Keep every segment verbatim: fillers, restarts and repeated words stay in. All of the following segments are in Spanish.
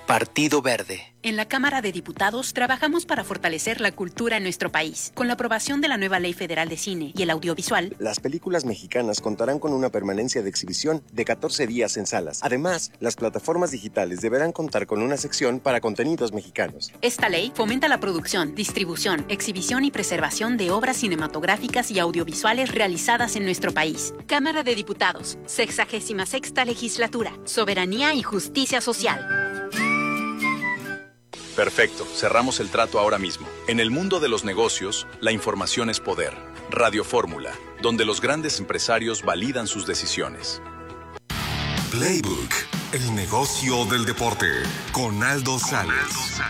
Partido Verde. En la Cámara de Diputados trabajamos para fortalecer la cultura en nuestro país. Con la aprobación de la nueva Ley Federal de Cine y el Audiovisual, las películas mexicanas contarán con una permanencia de exhibición de catorce días en salas. Además, las plataformas digitales deberán contar con una sección para contenidos mexicanos. Esta ley fomenta la producción, distribución, exhibición y preservación de obras cinematográficas y audiovisuales realizadas en nuestro país. Cámara de Diputados, sexagésima sexta legislatura, soberanía y justicia social. Perfecto, cerramos el trato ahora mismo. En el mundo de los negocios, la información es poder. Radio Fórmula, donde los grandes empresarios validan sus decisiones. Playbook, el negocio del deporte, con Aldo Sales.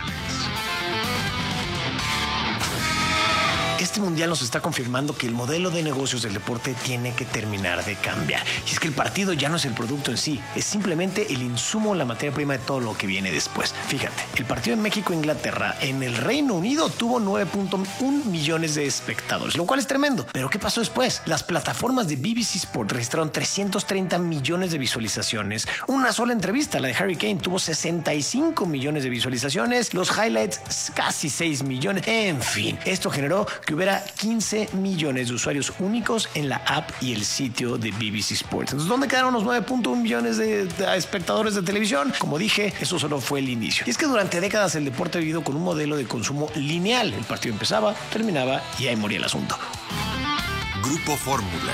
Este mundial nos está confirmando que el modelo de negocios del deporte tiene que terminar de cambiar. Y es que el partido ya no es el producto en sí, es simplemente el insumo, la materia prima de todo lo que viene después. Fíjate, el partido en México-Inglaterra en el Reino Unido tuvo nueve punto uno millones de espectadores, lo cual es tremendo. Pero ¿qué pasó después? Las plataformas de B B C Sport registraron trescientos treinta millones de visualizaciones. Una sola entrevista, la de Harry Kane, tuvo sesenta y cinco millones de visualizaciones. Los highlights, casi seis millones. En fin, esto generó que hubiera quince millones de usuarios únicos en la app y el sitio de B B C Sports. Entonces, ¿dónde quedaron los nueve punto uno millones de, de espectadores de televisión? Como dije, eso solo fue el inicio. Y es que durante décadas el deporte ha vivido con un modelo de consumo lineal. El partido empezaba, terminaba y ahí moría el asunto. Grupo Fórmula.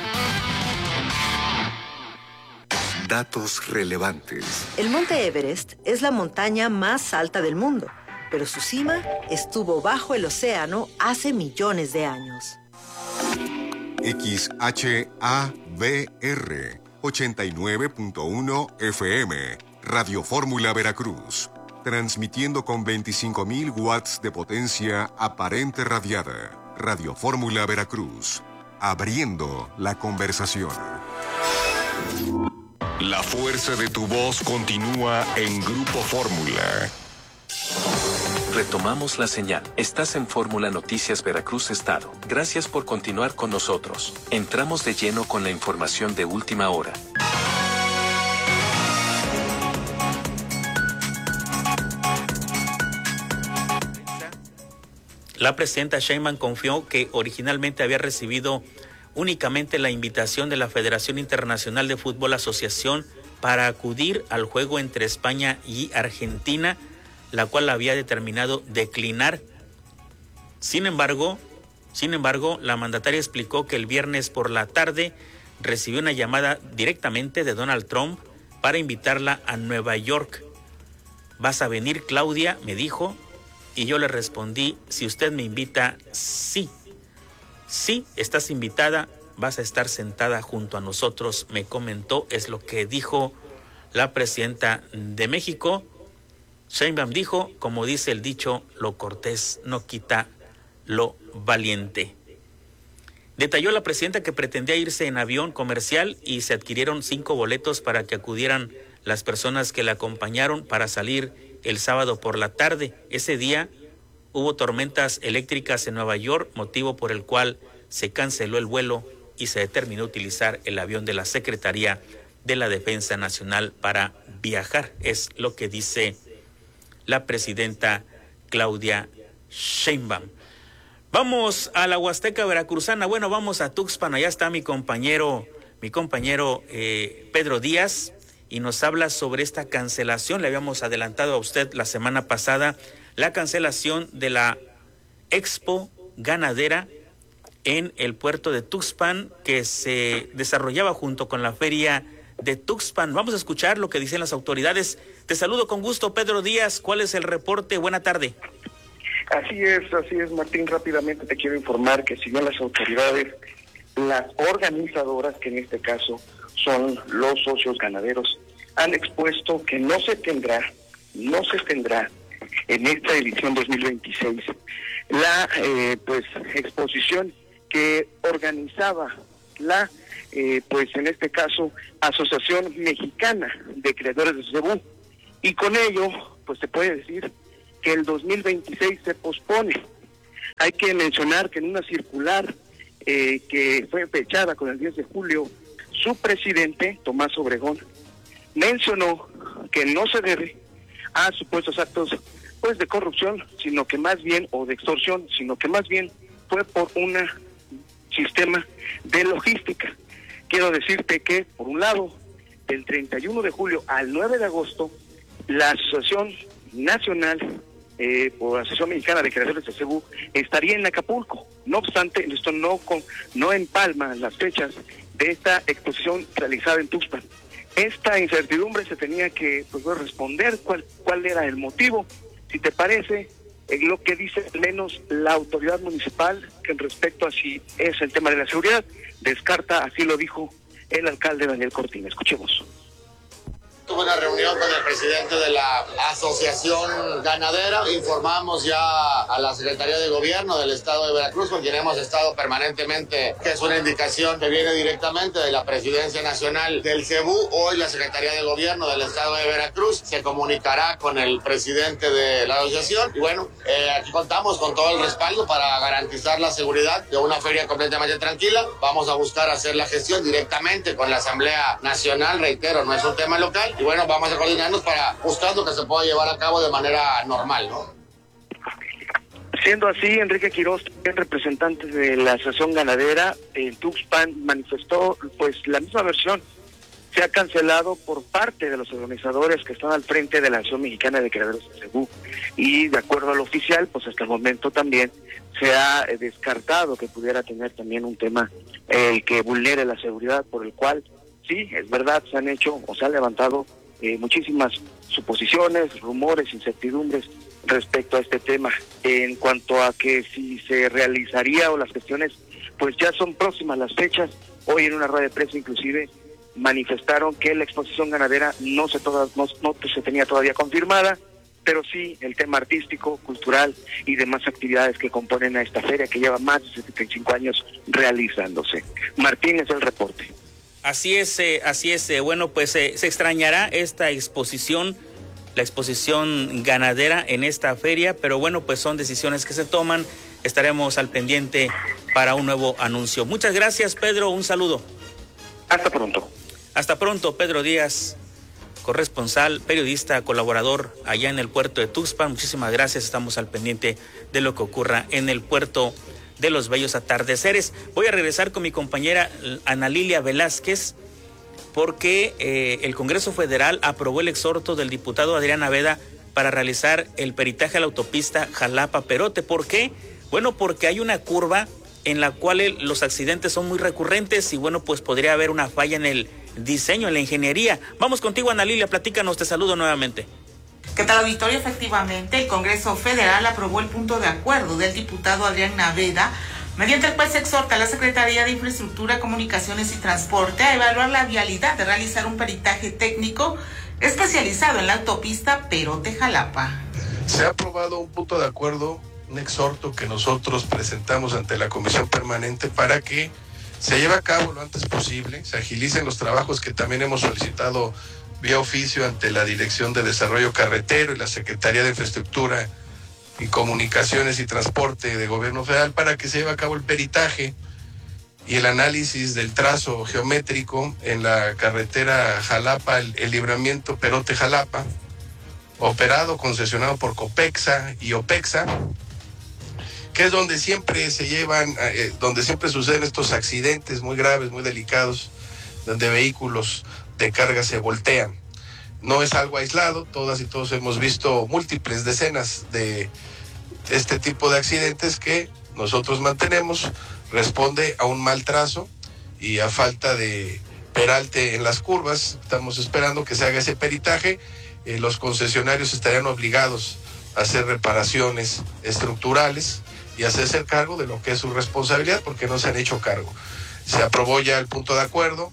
Datos relevantes. El Monte Everest es la montaña más alta del mundo, pero su cima estuvo bajo el océano hace millones de años. X H A V R ochenta y nueve punto uno F M, Radio Fórmula Veracruz, transmitiendo con veinticinco mil watts de potencia aparente radiada. Radio Fórmula Veracruz, abriendo la conversación. La fuerza de tu voz continúa en Grupo Fórmula. Retomamos la señal. Estás en Fórmula Noticias Veracruz Estado. Gracias por continuar con nosotros. Entramos de lleno con la información de última hora. La presidenta Sheinbaum confió que originalmente había recibido únicamente la invitación de la Federación Internacional de Fútbol Asociación para acudir al juego entre España y Argentina, la cual había determinado declinar. Sin embargo, sin embargo, la mandataria explicó que el viernes por la tarde recibió una llamada directamente de Donald Trump para invitarla a Nueva York. ¿Vas a venir, Claudia?, me dijo, y yo le respondí, si usted me invita, sí. Sí, estás invitada, vas a estar sentada junto a nosotros, me comentó, es lo que dijo la presidenta de México. Sheinbaum dijo, como dice el dicho, lo cortés no quita lo valiente. Detalló la presidenta que pretendía irse en avión comercial y se adquirieron cinco boletos para que acudieran las personas que la acompañaron para salir el sábado por la tarde. Ese día hubo tormentas eléctricas en Nueva York, motivo por el cual se canceló el vuelo y se determinó utilizar el avión de la Secretaría de la Defensa Nacional para viajar. Es lo que dice la presidenta Claudia Sheinbaum. Vamos a la Huasteca Veracruzana. Bueno, vamos a Tuxpan. Allá está mi compañero, mi compañero eh, Pedro Díaz, y nos habla sobre esta cancelación. Le habíamos adelantado a usted la semana pasada la cancelación de la Expo Ganadera en el puerto de Tuxpan, que se desarrollaba junto con la feria de Tuxpan. Vamos a escuchar lo que dicen las autoridades. Te saludo con gusto, Pedro Díaz. ¿Cuál es el reporte? Buena tarde. Así es, así es, Martín. Rápidamente te quiero informar que si bien las autoridades, las organizadoras, que en este caso son los socios ganaderos, han expuesto que no se tendrá, no se tendrá en esta edición dos mil veintiséis la eh, pues exposición que organizaba la eh, pues en este caso Asociación Mexicana de Criadores de Cebú, y con ello pues se puede decir que el dos mil veintiséis se pospone. Hay que mencionar que en una circular eh, que fue fechada con el diez de julio, su presidente, Tomás Obregón, mencionó que no se debe a supuestos actos pues de corrupción, sino que más bien, o de extorsión, sino que más bien fue por un sistema de logística. Quiero decirte que, por un lado, del treinta y uno de julio al nueve de agosto, la Asociación Nacional, eh, por la Asociación Mexicana de Creadores de C E B U, estaría en Acapulco. No obstante, esto no, con, no empalma las fechas de esta exposición realizada en Tuxpan. Esta incertidumbre se tenía que pues, responder cuál, cuál era el motivo. Si te parece, eh, lo que dice al menos la autoridad municipal que respecto a si es el tema de la seguridad, descarta, así lo dijo el alcalde Daniel Cortina. Escuchemos. Tuve una reunión con el presidente de la Asociación Ganadera. Informamos ya a la Secretaría de Gobierno del Estado de Veracruz, con quien hemos estado permanentemente, que es una indicación que viene directamente de la Presidencia Nacional del C E B U. Hoy la Secretaría de Gobierno del Estado de Veracruz se comunicará con el presidente de la asociación. Y bueno, eh, aquí contamos con todo el respaldo para garantizar la seguridad de una feria completamente tranquila. Vamos a buscar hacer la gestión directamente con la Asamblea Nacional. Reitero, no es un tema local. Y bueno, vamos a coordinarnos para buscando que se pueda llevar a cabo de manera normal, ¿no? Siendo así, Enrique Quiroz, el representante de la Asociación Ganadera en Tuxpan, manifestó pues la misma versión. Se ha cancelado por parte de los organizadores que están al frente de la Asociación Mexicana de Creadores de C E B U. Y de acuerdo al oficial, pues hasta el momento también se ha eh, descartado que pudiera tener también un tema eh, que vulnere la seguridad, por el cual sí, es verdad, se han hecho o se han levantado eh, muchísimas suposiciones, rumores, incertidumbres respecto a este tema. En cuanto a que si se realizaría o las gestiones, pues ya son próximas las fechas. Hoy en una rueda de prensa inclusive manifestaron que la exposición ganadera no se, toda, no, no se tenía todavía confirmada, pero sí el tema artístico, cultural y demás actividades que componen a esta feria que lleva más de setenta y cinco años realizándose. Martín, es el reporte. Así es, eh, así es. Eh, bueno, pues eh, se extrañará esta exposición, la exposición ganadera en esta feria, pero bueno, pues son decisiones que se toman. Estaremos al pendiente para un nuevo anuncio. Muchas gracias, Pedro. Un saludo. Hasta pronto. Hasta pronto, Pedro Díaz, corresponsal, periodista, colaborador allá en el puerto de Tuxpan. Muchísimas gracias. Estamos al pendiente de lo que ocurra en el puerto de los bellos atardeceres. Voy a regresar con mi compañera Ana Lilia Velázquez porque eh, el Congreso Federal aprobó el exhorto del diputado Adrián Naveda para realizar el peritaje a la autopista Jalapa-Perote. ¿Por qué? Bueno, porque hay una curva en la cual el, los accidentes son muy recurrentes y bueno, pues podría haber una falla en el diseño, en la ingeniería. Vamos contigo, Ana Lilia, platícanos, te saludo nuevamente. ¿Qué tal, auditorio? Efectivamente, el Congreso Federal aprobó el punto de acuerdo del diputado Adrián Naveda, mediante el cual se exhorta a la Secretaría de Infraestructura, Comunicaciones y Transporte a evaluar la vialidad de realizar un peritaje técnico especializado en la autopista Perote-Jalapa. Se ha aprobado un punto de acuerdo, un exhorto que nosotros presentamos ante la Comisión Permanente para que se lleve a cabo lo antes posible, se agilicen los trabajos que también hemos solicitado vía oficio ante la Dirección de Desarrollo Carretero y la Secretaría de Infraestructura y Comunicaciones y Transporte de Gobierno Federal para que se lleve a cabo el peritaje y el análisis del trazo geométrico en la carretera Jalapa, el, el libramiento Perote-Jalapa, operado, concesionado por Copexa y Opexa, que es donde siempre se llevan, eh, donde siempre suceden estos accidentes muy graves, muy delicados, donde vehículos de carga se voltean. No es algo aislado, todas y todos hemos visto múltiples decenas de este tipo de accidentes que nosotros mantenemos. Responde a un mal trazo y a falta de peralte en las curvas. Estamos esperando que se haga ese peritaje. Eh, los concesionarios estarían obligados a hacer reparaciones estructurales y hacerse cargo de lo que es su responsabilidad, porque no se han hecho cargo. Se aprobó ya el punto de acuerdo.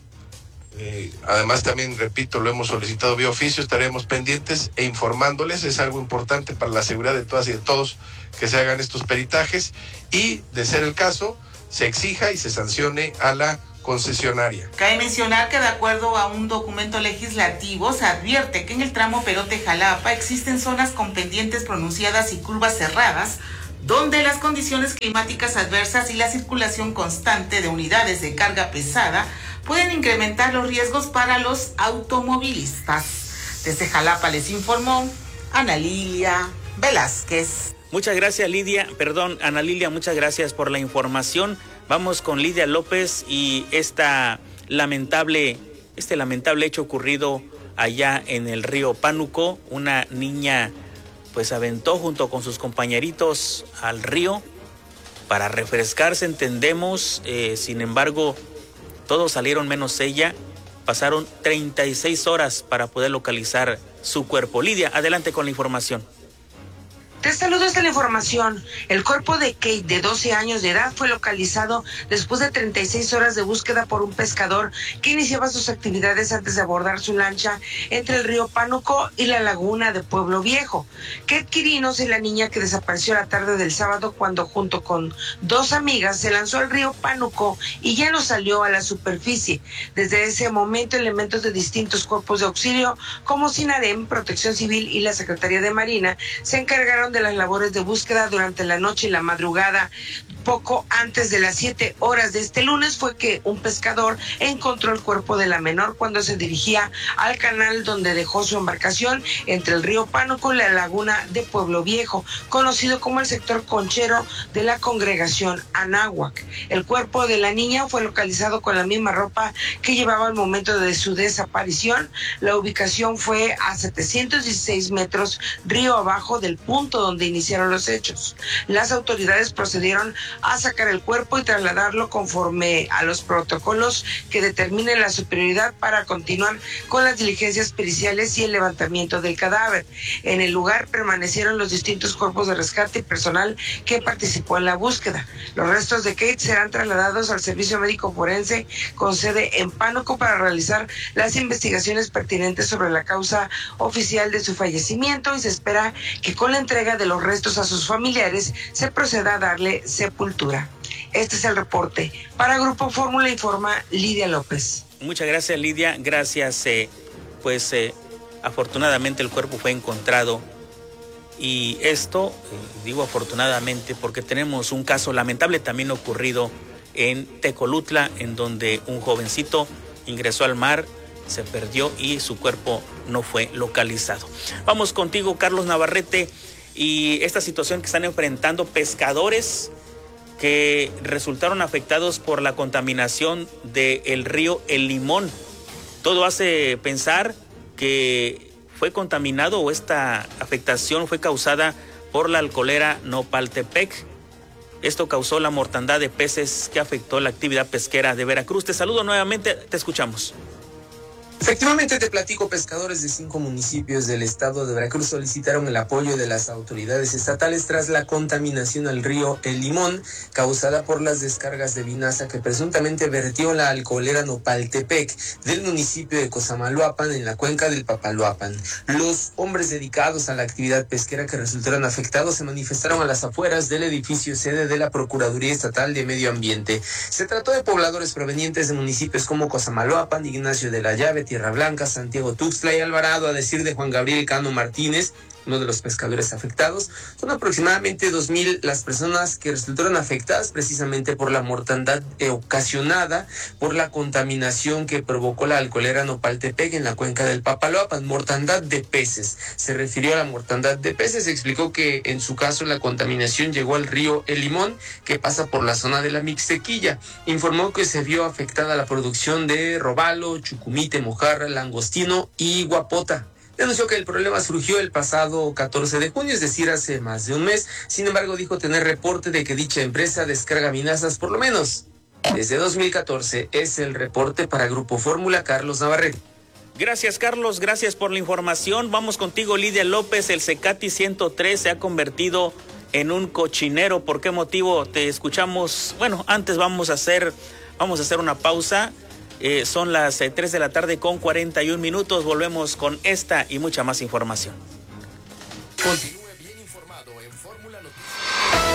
Eh, además también, repito, lo hemos solicitado vía oficio, estaremos pendientes e informándoles. Es algo importante para la seguridad de todas y de todos que se hagan estos peritajes y, de ser el caso, se exija y se sancione a la concesionaria. Cabe mencionar que de acuerdo a un documento legislativo se advierte que en el tramo Perote-Jalapa existen zonas con pendientes pronunciadas y curvas cerradas, donde las condiciones climáticas adversas y la circulación constante de unidades de carga pesada pueden incrementar los riesgos para los automovilistas. Desde Jalapa les informó Ana Lilia Velázquez. Muchas gracias, Lidia. Perdón, Ana Lilia, muchas gracias por la información. Vamos con Lidia López y esta lamentable, este lamentable hecho ocurrido allá en el río Pánuco. Una niña pues aventó junto con sus compañeritos al río para refrescarse, entendemos. Eh, sin embargo, todos salieron menos ella. Pasaron treinta y seis horas para poder localizar su cuerpo. Lidia, adelante con la información. Te saludo, esta es la información. El cuerpo de Kate, de doce años de edad, fue localizado después de treinta y seis horas de búsqueda por un pescador que iniciaba sus actividades antes de abordar su lancha entre el río Pánuco y la laguna de Pueblo Viejo. Kate Quirinos es la niña que desapareció la tarde del sábado cuando junto con dos amigas se lanzó al río Pánuco y ya no salió a la superficie. Desde ese momento, elementos de distintos cuerpos de auxilio como SINAREM, Protección Civil y la Secretaría de Marina se encargaron de las labores de búsqueda durante la noche y la madrugada. Poco antes de las siete horas de este lunes fue que un pescador encontró el cuerpo de la menor cuando se dirigía al canal donde dejó su embarcación entre el río Pánuco y la laguna de Pueblo Viejo, conocido como el sector conchero de la congregación Anáhuac. El cuerpo de la niña fue localizado con la misma ropa que llevaba al momento de su desaparición. La ubicación fue a setecientos dieciséis metros río abajo del punto donde iniciaron los hechos. Las autoridades procedieron a sacar el cuerpo y trasladarlo conforme a los protocolos que determinen la superioridad para continuar con las diligencias periciales y el levantamiento del cadáver. En el lugar permanecieron los distintos cuerpos de rescate y personal que participó en la búsqueda. Los restos de Kate serán trasladados al Servicio Médico Forense con sede en Pánuco para realizar las investigaciones pertinentes sobre la causa oficial de su fallecimiento, y se espera que con la entrega de los restos a sus familiares se proceda a darle sepultura. Este es el reporte. Para Grupo Fórmula informa Lidia López. Muchas gracias, Lidia. Gracias. Eh, pues eh, afortunadamente el cuerpo fue encontrado. Y esto, eh, digo afortunadamente, porque tenemos un caso lamentable también ocurrido en Tecolutla, en donde un jovencito ingresó al mar, se perdió y su cuerpo no fue localizado. Vamos contigo, Carlos Navarrete, y esta situación que están enfrentando pescadores que resultaron afectados por la contaminación del río El Limón. Todo hace pensar que fue contaminado o esta afectación fue causada por la alcoholera Nopaltepec. Esto causó la mortandad de peces que afectó la actividad pesquera de Veracruz. Te saludo nuevamente, te escuchamos. Efectivamente, te platico, pescadores de cinco municipios del estado de Veracruz solicitaron el apoyo de las autoridades estatales tras la contaminación al río El Limón causada por las descargas de vinaza que presuntamente vertió la alcoholera Nopaltepec del municipio de Cosamaloapan en la cuenca del Papaloapan. Los hombres dedicados a la actividad pesquera que resultaron afectados se manifestaron a las afueras del edificio sede de la Procuraduría Estatal de Medio Ambiente. Se trató de pobladores provenientes de municipios como Cosamaloapan, Ignacio de la Llave, Tierra Blanca, Santiago Tuxtla y Alvarado. A decir de Juan Gabriel Cano Martínez, uno de los pescadores afectados, son aproximadamente dos mil las personas que resultaron afectadas precisamente por la mortandad eh, ocasionada por la contaminación que provocó la alcoholera Nopaltepec en la cuenca del Papaloapan. Mortandad de peces. Se refirió a la mortandad de peces, explicó que en su caso la contaminación llegó al río El Limón, que pasa por la zona de la Mixtequilla. Informó que se vio afectada la producción de robalo, chucumite, mojarra, langostino y guapota. Denunció que el problema surgió el pasado catorce de junio, es decir, hace más de un mes. Sin embargo, dijo tener reporte de que dicha empresa descarga vinazas por lo menos desde dos mil catorce. Es el reporte para Grupo Fórmula, Carlos Navarrete. Gracias, Carlos, gracias por la información. Vamos contigo, Lidia López. El Cecati ciento tres se ha convertido en un cochinero. ¿Por qué motivo? Te escuchamos. Bueno, antes vamos a hacer, vamos a hacer una pausa. Eh, son las eh, tres de la tarde con cuarenta y un minutos. Volvemos con esta y mucha más información. Contigo.